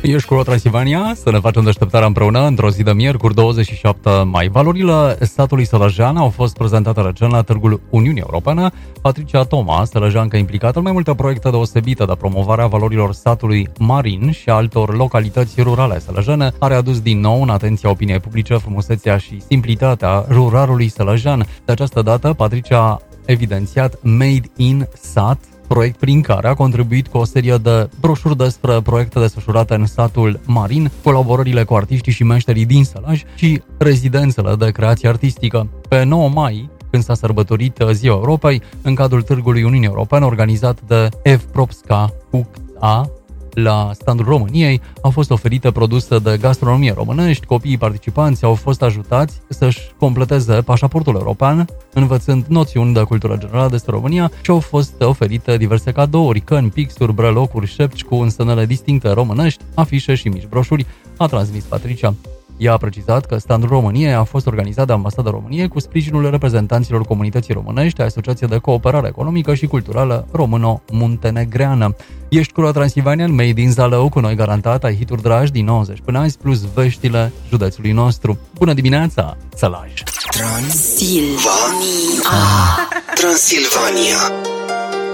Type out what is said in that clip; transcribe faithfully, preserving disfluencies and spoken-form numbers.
Ești cu Transilvania, să ne facem deșteptarea împreună într-o zi de miercuri, douăzeci și șapte mai. Valorile satului Sălăjean au fost prezentate recent la Târgul Uniunii Europene. Patricia Toma, sălăjeancă implicată în mai multe proiecte deosebite de promovare a valorilor satului Marin și altor localități rurale sălăjene, a readus din nou în atenția opiniei publice frumusețea și simplitatea ruralului sălăjean. De această dată, Patricia a evidențiat Made in Sat, proiect prin care a contribuit cu o serie de broșuri despre proiecte desfășurate în satul Marin, colaborările cu artiștii și meșterii din Sălaj și rezidențele de creație artistică. Pe nouă mai, când s-a sărbătorit Ziua Europei, în cadrul Târgului Uniunii Europene, organizat de Evropska U C A, la standul României, au fost oferite produse de gastronomie românești. Copiii participanți au fost ajutați să-și completeze pașaportul european, învățând noțiuni de cultură generală despre România și au fost oferite diverse cadouri, căni, pixuri, brelocuri, șepci cu însemnele distincte românești, afișe și mici broșuri, a transmis Patricia. Ea a precizat că standul României a fost organizat de Ambasada României cu sprijinul reprezentanților comunității românești, Asociația de Cooperare Economică și Culturală Româno-Muntenegreană. Ești cu Transilvania, Made in Zalău, cu noi garantat, ai hituri dragi din nouăzeci până azi, plus veștile județului nostru. Bună dimineața, Sălaj! Transilvania. Transilvania.